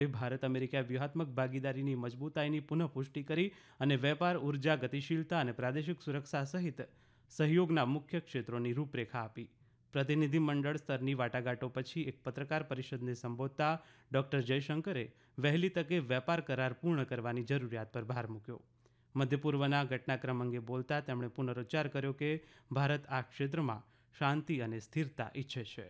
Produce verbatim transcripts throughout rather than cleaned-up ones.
Bharat America વ્યૂહાત્મક ભાગીદારીની મજબૂતાઈની પુનઃપુષ્ટિ કરી અને વેપાર, ઉર્જા, ગતિશીલતા અને પ્રાદેશિક સુરક્ષા સહિત સહયોગના મુખ્ય ક્ષેત્રોની રૂપરેખા આપી. પ્રતિનિધિમંડળ સ્તરની વાટાઘાટો પછી એક પત્રકાર પરિષદને સંબોધતા ડોક્ટર જયશંકરે વહેલી તકે વેપાર કરાર પૂર્ણ કરવાની જરૂરિયાત પર ભાર મૂક્યો. મધ્ય પૂર્વના ઘટનાક્રમ અંગે બોલતા તેમણે પુનરોચ્ચાર કર્યો કે ભારત આ ક્ષેત્રમાં શાંતિ અને સ્થિરતા ઈચ્છે છે.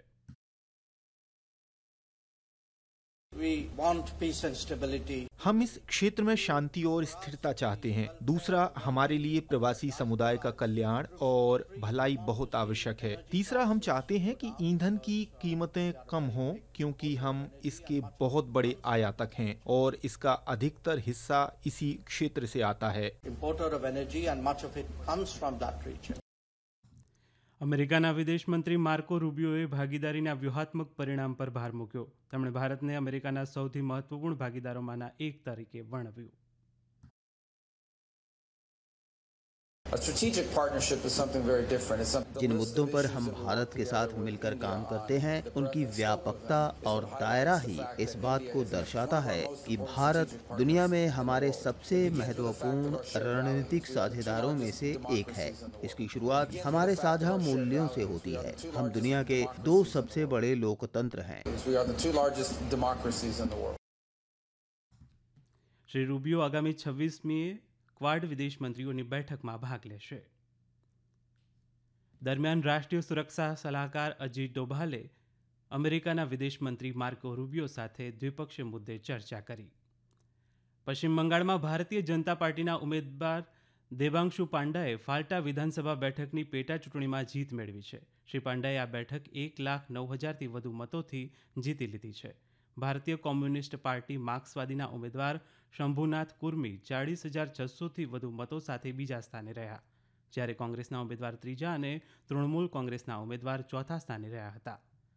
We want peace and stability. हम इस क्षेत्र में शांति और स्थिरता चाहते हैं. दूसरा, हमारे लिए प्रवासी समुदाय का कल्याण और भलाई बहुत आवश्यक है. तीसरा, हम चाहते हैं कि ईंधन की कीमतें कम हों क्योंकि हम इसके बहुत बड़े आयातक हैं और इसका अधिकतर हिस्सा इसी क्षेत्र से आता है. Importer of energy and much of it comes from that region. અમેરિકાના વિદેશ મંત્રી માર્કો રૂબિયોએ ભાગીદારીના વ્યૂહાત્મક પરિણામ પર ભાર મૂક્યો. તેમણે ભારતને અમેરિકાના સૌથી મહત્વપૂર્ણ ભાગીદારોમાંના એક તરીકે વર્ણવ્યું. जिन मुद्दों पर हम भारत के साथ मिलकर काम करते हैं उनकी व्यापकता और दायरा ही इस बात को दर्शाता है कि भारत दुनिया में हमारे सबसे महत्वपूर्ण रणनीतिक साझेदारों में से एक है. इसकी शुरुआत हमारे साझा मूल्यों से होती है. हम दुनिया के दो सबसे बड़े लोकतंत्र हैं. શ્રી રૂબિયો આગામી છવ્વીસમીએ ક્વાડ વિદેશ મંત્રીઓની બેઠકમાં ભાગ લેશે. દરમિયાન રાષ્ટ્રીય સુરક્ષા સલાહકાર અજીત ડોભાલે અમેરિકાના વિદેશ મંત્રી માર્કો રૂબિયો સાથે દ્વિપક્ષીય મુદ્દે ચર્ચા કરી. પશ્ચિમ બંગાળમાં ભારતીય જનતા પાર્ટીના ઉમેદવાર દેવાંશુ પાંડાએ ફાલ્ટા વિધાનસભા બેઠકની પેટા ચૂંટણીમાં જીત મેળવી છે. શ્રી પાંડાએ આ બેઠક એક લાખ નવ હજારથી વધુ મતોથી જીતી લીધી છે. ભારતીય કોમ્યુનિસ્ટ પાર્ટી માર્ક્સવાદીના ઉમેદવાર શંભુનાથ કુર્મી ચાળીસ હજાર છસોથી વધુ મતો સાથે બીજા સ્થાને રહ્યા, જ્યારે કોંગ્રેસના ઉમેદવાર ત્રીજા અને તૃણમૂલ કોંગ્રેસના ઉમેદવાર ચોથા સ્થાને રહ્યા હતા.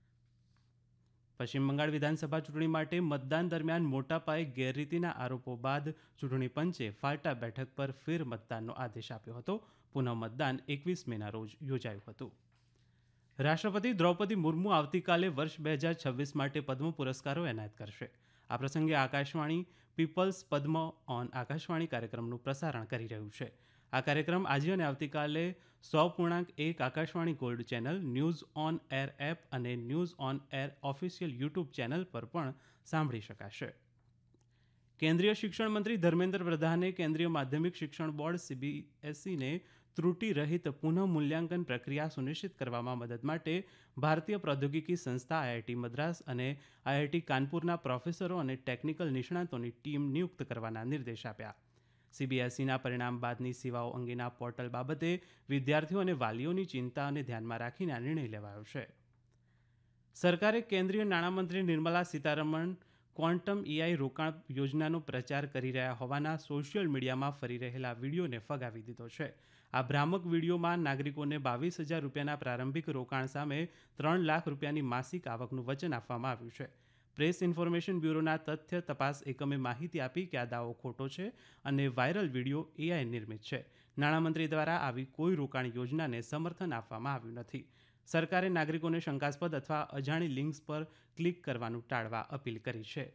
પશ્ચિમ બંગાળ વિધાનસભા ચૂંટણી માટે મતદાન દરમિયાન મોટા પાયે ગેરરીતિના આરોપો બાદ ચૂંટણી પંચે ફાલ્ટા બેઠક પર ફેર મતદાનનો આદેશ આપ્યો હતો. પુનઃ મતદાન એકવીસ મેના રોજ યોજાયું હતું. રાષ્ટ્રપતિ દ્રૌપદી મુર્મુ આવતીકાલે વર્ષ બે હજાર છવ્વીસ માટે પદ્મ પુરસ્કારો એનાયત કરશે. આ પ્રસંગે Akashvani people's Padma on Akashvani કાર્યક્રમનું પ્રસારણ કરી રહ્યું છે. આ કાર્યક્રમ આજે અને આવતીકાલે સો પૂર્ણાંક એક Akashvani gold channel, news on air app અને news on air official YouTube channel પર પણ સાંભળી શકાશે. કેન્દ્રીય શિક્ષણ મંત્રી ધર્મેન્દ્ર પ્રધાને કેન્દ્રીય માધ્યમિક શિક્ષણ બોર્ડ સીબીએસઈને ત્રુટિ રહિત પુનઃ મૂલ્યાંકન પ્રક્રિયા સુનિશ્ચિત કરવામાં મદદ માટે ભારતીય પ્રૌદ્યોગિકી સંસ્થા આઈઆઈટી મદ્રાસ અને આઈઆઈટી કાનપુરના પ્રોફેસરો અને ટેકનિકલ નિષ્ણાતોની ટીમ નિયુક્ત કરવાના નિર્દેશ આપ્યા. સીબીએસઈના પરિણામ બાદની સેવાઓ અંગેના પોર્ટલ બાબતે વિદ્યાર્થીઓ અને વાલીઓની ચિંતાને ધ્યાનમાં રાખીને આ નિર્ણય લેવાયો છે. સરકારે કેન્દ્રીય નાણામંત્રી નિર્મલા સીતારમણ ક્વોન્ટમ એઆઈ રોકાણ યોજનાનો પ્રચાર કરી રહ્યા હોવાના સોશિયલ મીડિયામાં ફરી રહેલા વિડીયોને ફગાવી દીધો છે. આ ભ્રામક વિડીયોમાં નાગરિકોને બાવીસ હજાર રૂપિયાના પ્રારંભિક રોકાણ સામે ત્રણ લાખ રૂપિયાની માસિક આવકનું વચન આપવામાં આવ્યું છે. પ્રેસ ઇન્ફોર્મેશન બ્યુરોના તથ્ય તપાસ એકમે માહિતી આપી કે આ દાવો ખોટો છે અને વાયરલ વિડીયો એઆઈ નિર્મિત છે. નાણામંત્રી દ્વારા આવી કોઈ રોકાણ યોજનાને સમર્થન આપવામાં આવ્યું નથી. સરકારે નાગરિકોને શંકાસ્પદ અથવા અજાણી લિંક્સ પર ક્લિક કરવાનું ટાળવા અપીલ કરી છે.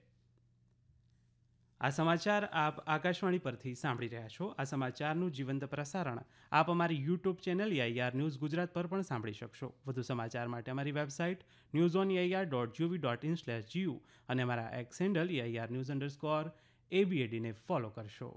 આ સમાચાર આપ આકાશવાણી પરથી સાંભળી રહ્યા છો. આ સમાચારનું જીવંત પ્રસારણ આપ અમારી YouTube channel AIR news Gujarat પર પણ સાંભળી શકશો. વધુ સમાચાર માટે અમારી website news on AIR dot GOV dot in slash GU અને અમારા x handle AIR news underscore એબીએડીને follow કરશો.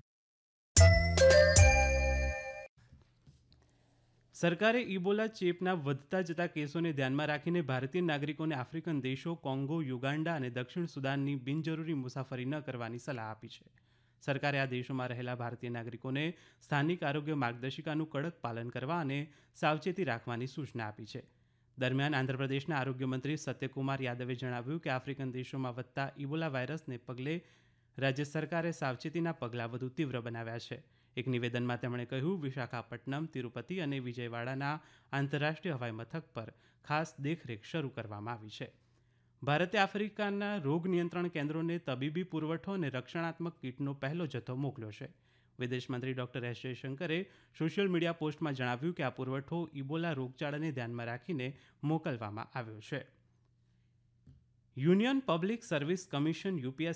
સરકારે ઇબોલા ચેપના વધતા જતા કેસોને ધ્યાનમાં રાખીને ભારતીય નાગરિકોને આફ્રિકન દેશો કોંગો, યુગાન્ડા અને દક્ષિણ સુદાનની બિનજરૂરી મુસાફરી ન કરવાની સલાહ આપી છે. સરકારે આ દેશોમાં રહેલા ભારતીય નાગરિકોને સ્થાનિક આરોગ્ય માર્ગદર્શિકાનું કડક પાલન કરવા અને સાવચેતી રાખવાની સૂચના આપી છે. દરમિયાન આંધ્રપ્રદેશના આરોગ્ય મંત્રી સત્યકુમાર યાદવે જણાવ્યું કે આફ્રિકન દેશોમાં વધતા ઇબોલા વાયરસને પગલે રાજ્ય સરકારે સાવચેતીના પગલાં વધુ તીવ્ર બનાવ્યા છે. એક નિવેદનમાં તેમણે કહ્યું, વિશાખાપટ્ટનમ, તિરુપતિ અને વિજયવાડાના આંતરરાષ્ટ્રીય હવાઈ મથક પર ખાસ દેખરેખ શરૂ કરવામાં આવી છે. ભારતે આફ્રિકાના રોગ નિયંત્રણ કેન્દ્રોને તબીબી પુરવઠો અને રક્ષણાત્મક કીટનો પહેલો જથ્થો મોકલ્યો છે. વિદેશ મંત્રી ડોક્ટર એસ જયશંકરે સોશિયલ મીડિયા પોસ્ટમાં જણાવ્યું કે આ પુરવઠો ઇબોલા રોગચાળાને ધ્યાનમાં રાખીને મોકલવામાં આવ્યો છે. Union public service commission UPSC